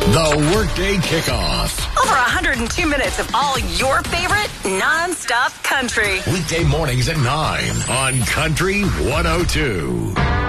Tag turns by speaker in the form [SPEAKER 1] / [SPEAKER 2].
[SPEAKER 1] The Workday Kickoff.
[SPEAKER 2] Over 102 minutes of all your favorite non-stop country.
[SPEAKER 1] Weekday mornings at 9 on Country 102.